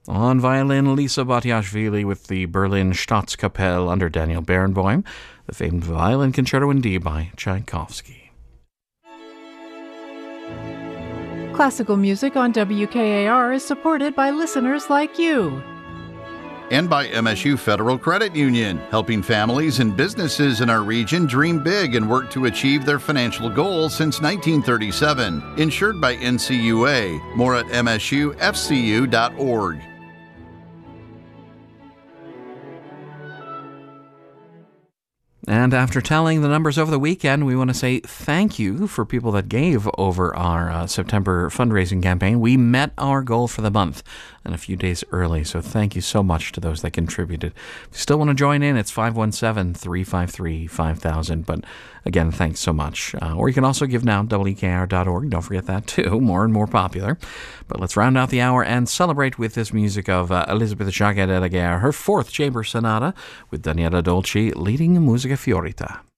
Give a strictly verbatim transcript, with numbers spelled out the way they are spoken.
On violin, Lisa Batiashvili with the Berlin Staatskapelle under Daniel Barenboim, the famed Violin Concerto in D by Tchaikovsky. Classical music on W K A R is supported by listeners like you. And by M S U Federal Credit Union, helping families and businesses in our region dream big and work to achieve their financial goals since nineteen thirty-seven. Insured by N C U A. More at M S U F C U dot org. And after tallying the numbers over the weekend, we want to say thank you for people that gave over our uh, September fundraising campaign. We met our goal for the month and a few days early, so thank you so much to those that contributed. If you still want to join in, it's five one seven, three five three, five thousand. But again, thanks so much. Uh, or you can also give now, W K R dot org. Don't forget that too, more and more popular. But let's round out the hour and celebrate with this music of uh, Elizabeth Jacquet de la Guerre, her fourth chamber sonata with Daniela Dolci leading Musica Fiorita.